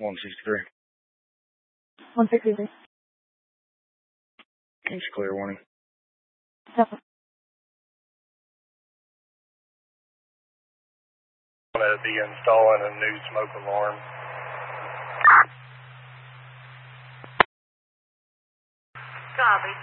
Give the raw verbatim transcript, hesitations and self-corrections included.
one sixty-three. one sixty-three. King's clear, warning. Definitely. I'm going to be installing a new smoke alarm. Copy.